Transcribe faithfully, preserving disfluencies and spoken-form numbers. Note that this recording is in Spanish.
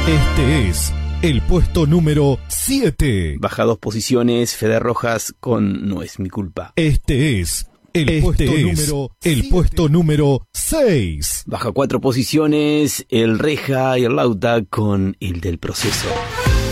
Este es el puesto número siete. Baja dos posiciones, Fede Rojas con No es mi culpa. Este es el este puesto es número el siete. Puesto número seis. Baja cuatro posiciones, el Reja y el Lauta con El del Proceso.